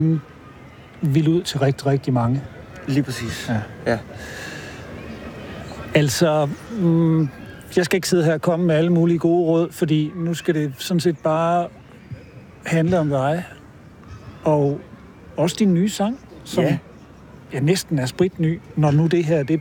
vil ud til rigtig, rigtig mange. Lige præcis. Ja. Ja. Altså, jeg skal ikke sidde her og komme med alle mulige gode råd, fordi nu skal det sådan set bare handle om dig. Og også din nye sang, som Ja. næsten er spritny, når nu det her det